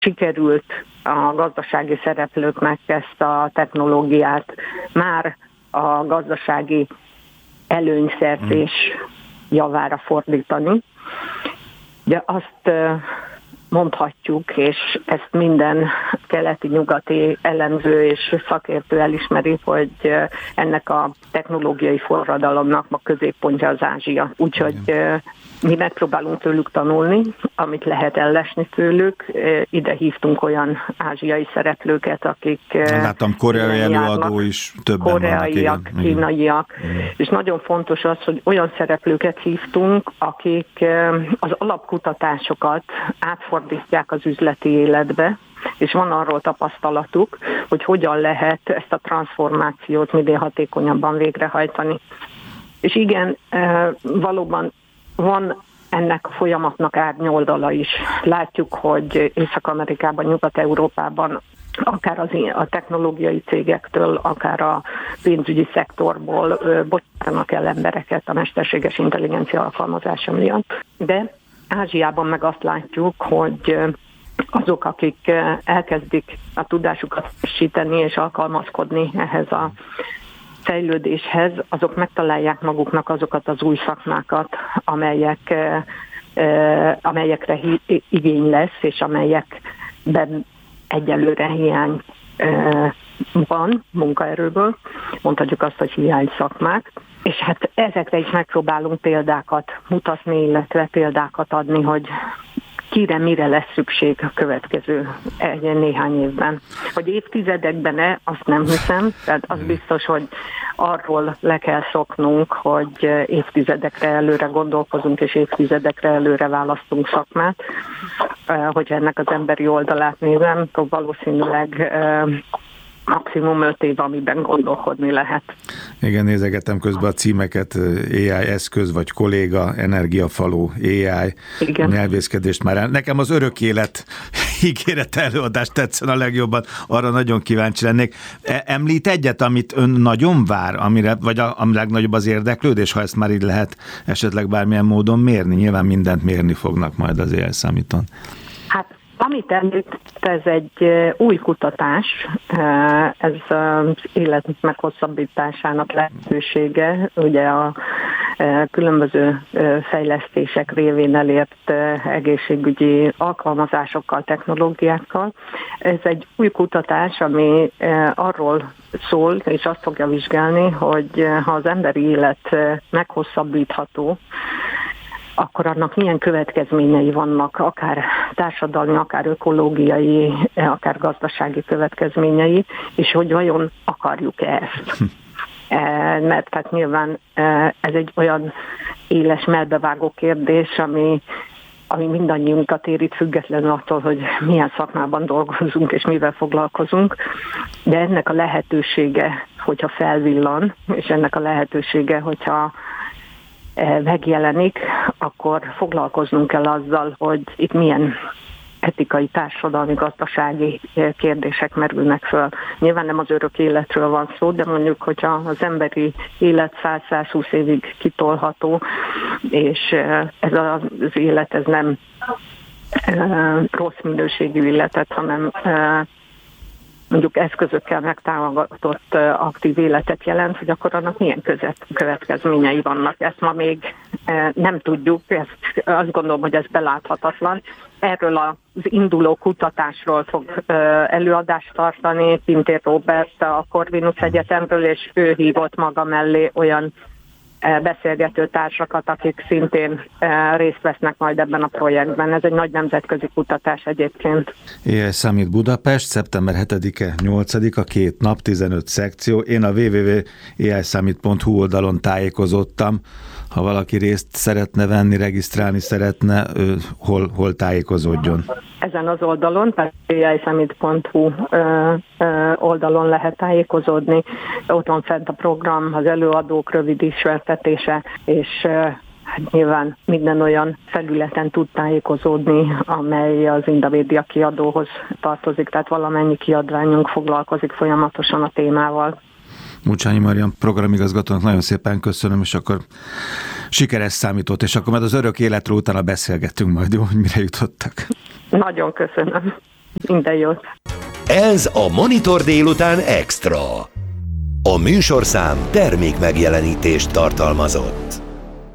sikerült a gazdasági szereplőknek ezt a technológiát már a gazdasági előnyszerzés javára fordítani. De azt mondhatjuk, és ezt minden keleti-nyugati elemző és szakértő elismeri, hogy ennek a technológiai forradalomnak a középpontja az Ázsia. Úgyhogy mi megpróbálunk tőlük tanulni, amit lehet ellesni tőlük. Ide hívtunk olyan ázsiai szereplőket, akik... Láttam, koreai előadó is többen koreaiak, vannak. kínaiak. És nagyon fontos az, hogy olyan szereplőket hívtunk, akik az alapkutatásokat átfordítják az üzleti életbe, és van arról tapasztalatuk, hogy hogyan lehet ezt a transformációt minél hatékonyabban végrehajtani. És igen, valóban van ennek a folyamatnak árnyoldala is. Látjuk, hogy Észak-Amerikában, Nyugat-Európában akár a technológiai cégektől, akár a pénzügyi szektorból bocsátanak el embereket a mesterséges intelligencia alkalmazása miatt. De Ázsiában meg azt látjuk, hogy azok, akik elkezdik a tudásukat frissíteni és alkalmazkodni ehhez a fejlődéshez, azok megtalálják maguknak azokat az új szakmákat, amelyekre igény lesz, és amelyekben egyelőre hiány van munkaerőből, mondhatjuk azt, hogy hiány szakmák, és hát ezekre is megpróbálunk példákat mutatni, illetve példákat adni, hogy mire lesz szükség a következő néhány évben. Hogy évtizedekben azt nem hiszem, tehát az biztos, hogy arról le kell szoknunk, hogy évtizedekre előre gondolkozunk, és évtizedekre előre választunk szakmát. Hogyha ennek az emberi oldalát nézem, akkor valószínűleg maximum 5 év, amiben gondolkodni lehet. Igen, nézegetem közben a címeket, AI eszköz, vagy kolléga, energiafaló, AI, igen. Nyelvészkedést már. Nekem az örök élet ígérete előadást tetszen a legjobban, arra nagyon kíváncsi lennék. Említ egyet, amit ön nagyon vár, vagy a legnagyobb az érdeklődés, ha ezt már így lehet esetleg bármilyen módon mérni? Nyilván mindent mérni fognak majd az AI Summiton. Hát, amit említ, ez egy új kutatás, ez az élet meghosszabbításának lehetősége, ugye a különböző fejlesztések révén elért egészségügyi alkalmazásokkal, technológiákkal. Ez egy új kutatás, ami arról szól, és azt fogja vizsgálni, hogy ha az emberi élet meghosszabbítható, akkor annak milyen következményei vannak, akár társadalmi, akár ökológiai, akár gazdasági következményei, és hogy vajon akarjuk-e ezt. Mert tehát nyilván ez egy olyan éles, mellbevágó kérdés, ami mindannyiunkat érint, függetlenül attól, hogy milyen szakmában dolgozunk és mivel foglalkozunk, de ennek a lehetősége, hogyha felvillan, és ennek a lehetősége, hogyha megjelenik, akkor foglalkoznunk kell azzal, hogy itt milyen etikai, társadalmi, gazdasági kérdések merülnek föl. Nyilván nem az örök életről van szó, de mondjuk, hogyha az emberi élet 100-120 évig kitolható, és ez az élet ez nem rossz minőségű életet, hanem mondjuk eszközökkel megtámogatott aktív életet jelent, hogy akkor annak milyen következményei vannak. Ezt ma még nem tudjuk, azt gondolom, hogy ez beláthatatlan. Erről az induló kutatásról fog előadást tartani Pintér Róbert a Corvinus Egyetemről, és ő hívott maga mellé olyan beszélgető társakat, akik szintén részt vesznek majd ebben a projektben. Ez egy nagy nemzetközi kutatás egyébként. AI Summit Budapest, szeptember 7-e, 8-a, 2 nap, 15 szekció. Én a www.aisummit.hu oldalon tájékozottam. Ha valaki részt szeretne venni, regisztrálni szeretne, hol tájékozódjon? Ezen az oldalon, tehát aisummit.hu oldalon lehet tájékozódni. Ott van fent a program, az előadók rövid ismertetése, és hát nyilván minden olyan felületen tud tájékozódni, amely az Indamédia kiadóhoz tartozik, tehát valamennyi kiadványunk foglalkozik folyamatosan a témával. Mucsányi Marian programigazgatónak nagyon szépen köszönöm, és akkor sikeres számított, és akkor majd az örök életről utána beszélgettünk majd, jó, hogy mire jutottak. Nagyon köszönöm. Minden jót. Ez a Monitor délután extra. A műsorszám termékmegjelenítést tartalmazott.